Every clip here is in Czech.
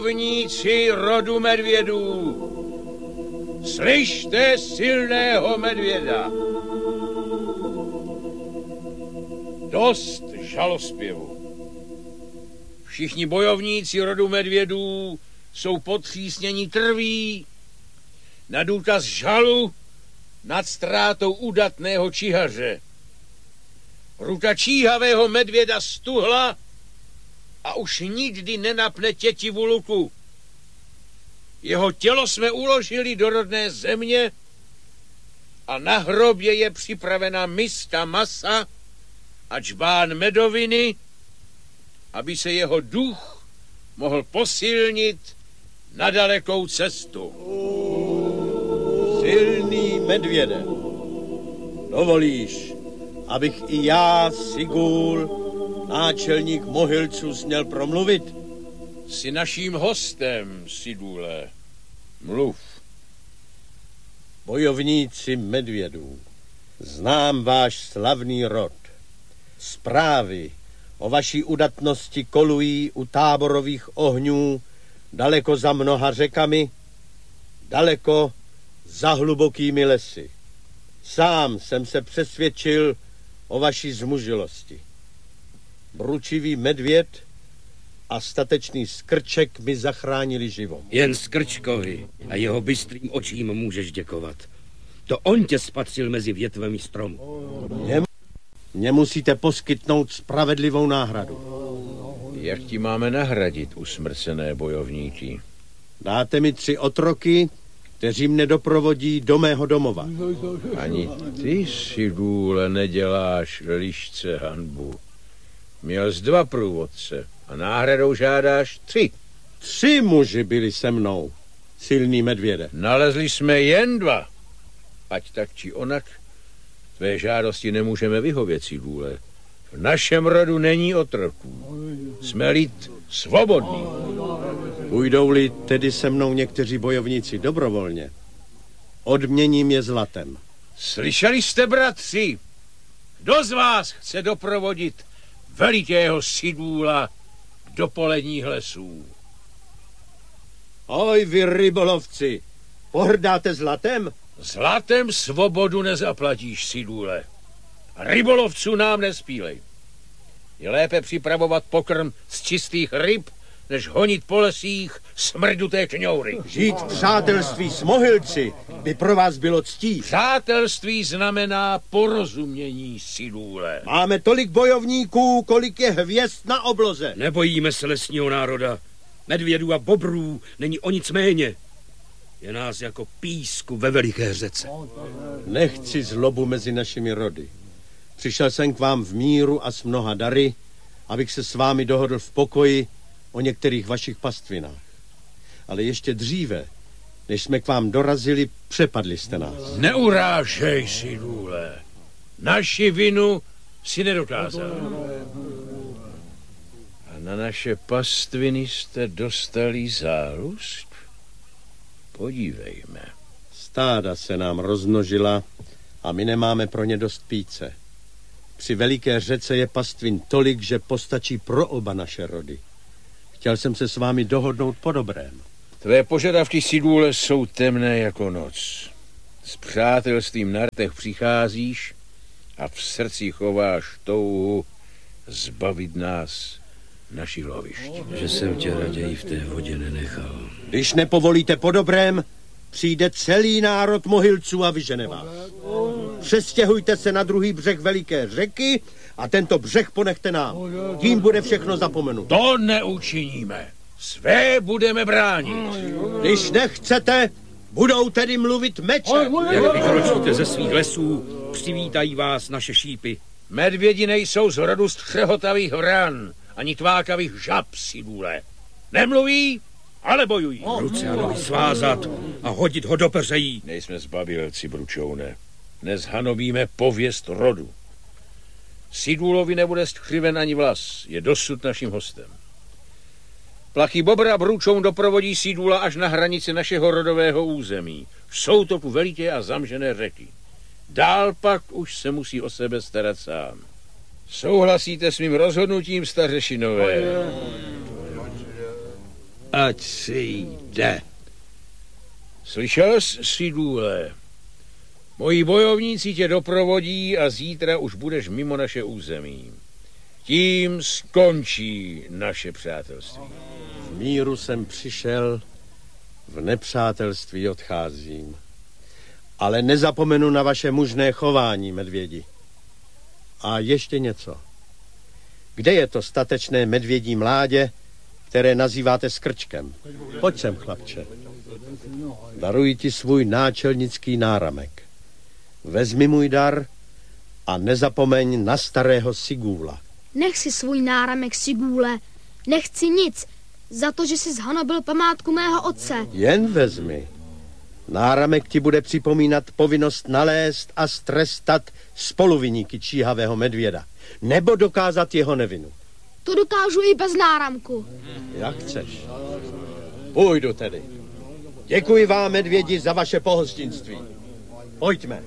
Bojovníci rodu medvědů, slyšte silného medvěda. Dost žalospěvu. Všichni bojovníci rodu medvědů jsou potřísněni krví na důkaz žalu nad ztrátou udatného čihaře. Ruka číhavého medvěda stuhla a už nikdy nenapne tětivu luku. Jeho tělo jsme uložili do rodné země a na hrobě je připravena miska masa a džbán medoviny, aby se jeho duch mohl posilnit na dalekou cestu. Silný medvěde, dovolíš, abych i já, Sigul, náčelník Mohylců, směl promluvit? Jsi naším hostem, Sigule. Mluv. Bojovníci medvědů, znám váš slavný rod. Zprávy o vaší udatnosti kolují u táborových ohňů daleko za mnoha řekami, daleko za hlubokými lesy. Sám jsem se přesvědčil o vaší zmužilosti. Bručivý medvěd a statečný Skrček mi zachránili život. Jen Skrčkovi a jeho bystrým očím můžeš děkovat. To on tě spatřil mezi větvemi stromu. Mně musíte poskytnout spravedlivou náhradu. Jak ti máme nahradit, usmrcené bojovníky? Dáte mi 3 otroky, kteří mne doprovodí do mého domova. Ani ty, Sigule, neděláš lišce hanbu. Měl jsi 2 průvodce a náhradou žádáš 3. 3 muži byli se mnou, silný medvěde. Nalezli jsme jen 2. Ať tak či onak, tvé žádosti nemůžeme vyhovět, Sigule. V našem rodu není otroků. Jsme lid svobodný. Půjdou-li tedy se mnou někteří bojovníci dobrovolně, odměním je zlatem. Slyšeli jste, bratři? Kdo z vás chce doprovodit velikého Sigula do poledních lesů? Oj, vy rybolovci, pohrdáte zlatem? Zlatem svobodu nezaplatíš, Sigule. Rybolovců nám nespílej. Je lépe připravovat pokrm z čistých ryb, než honit po lesích smrduté kňoury. Žít v přátelství s Mohylci by pro vás bylo ctí. Přátelství znamená porozumění, Sigule. Máme tolik bojovníků, kolik je hvězd na obloze. Nebojíme se lesního národa. Medvědů a bobrů není o nic méně. Je nás jako písku ve veliké řece. Nechci zlobu mezi našimi rody. Přišel jsem k vám v míru a s mnoha dary, abych se s vámi dohodl v pokoji o některých vašich pastvinách. Ale ještě dříve, než jsme k vám dorazili, přepadli jste nás. Neurážej, Sigule. Naši vinu si nedokázal. A na naše pastviny jste dostali záluzk? Podívejme. Stáda se nám rozmnožila a my nemáme pro ně dost píce. Při veliké řece je pastvin tolik, že postačí pro oba naše rody. Chtěl jsem se s vámi dohodnout po dobrém. Tvé požadavky, Sigule, jsou temné jako noc. S přátelstvím na rtech přicházíš a v srdci chováš touhu zbavit nás našich lovišť. Že jsem tě raději v té vodě nenechal. Když nepovolíte po dobrém, přijde celý národ Mohylců a vyžene vás. Přestěhujte se na druhý břeh veliké řeky a tento břeh ponechte nám. Tím bude všechno zapomenuto. To neučiníme. Své budeme bránit. Když nechcete, budou tedy mluvit meče. Jak vykročíte ze svých lesů, přivítají vás naše šípy. Medvědi nejsou z rodu střehotavých vran, ani tvákavých žab, Sigule. Nemluví, ale bojují. Ruce a nohy svázat a hodit ho do peřejí. Nejsme zbabělci, bručoune. Nezhanobíme pověst rodu. Sigulovi nebude skřiven ani vlas, je dosud naším hostem. Plachý bobra bručoun doprovodí Sigula až na hranici našeho rodového území. V soutoku veliké a zamžené řeky. Dál pak už se musí o sebe starat sám. Souhlasíte s mým rozhodnutím, stařešinové? Ať si jde. Slyšel jsi, Sidůle? Moji bojovníci tě doprovodí a zítra už budeš mimo naše území. Tím skončí naše přátelství. V míru jsem přišel, v nepřátelství odcházím. Ale nezapomenu na vaše mužné chování, medvědi. A ještě něco. Kde je to statečné medvědí mládě, které nazýváte skrčkem? Pojď sem, chlapče. Daruji ti svůj náčelnický náramek. Vezmi můj dar a nezapomeň na starého Sigúla. Nech si svůj náramek, Sigúle. Nechci nic, za to, že jsi zhanobil památku mého otce. Jen vezmi. Náramek ti bude připomínat povinnost nalézt a strestat spoluviníky číhavého medvěda, nebo dokázat jeho nevinu. To dokážu i bez náramku. Jak chceš. Půjdu tedy. Děkuji vám, medvědi, za vaše pohostinství. Pojďme.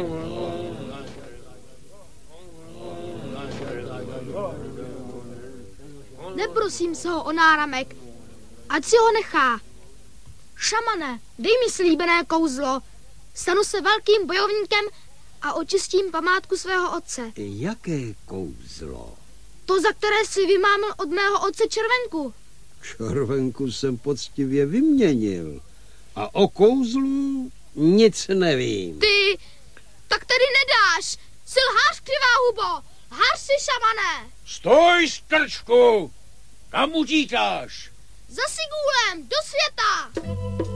Neprosím se ho o náramek, ať si ho nechá. Šamane, dej mi slíbené kouzlo. Stanu se velkým bojovníkem a očistím památku svého otce. Jaké kouzlo? To, za které si vymámil od mého otce červenku. Červenku jsem poctivě vyměnil. A o kouzlu nic nevím. Ty, tak tedy nedáš. Jsi lhář, křivá hubo. Lhář si, šamane. Stoj, skrčku! Kam utíkáš? Za Sigúlem, do světa.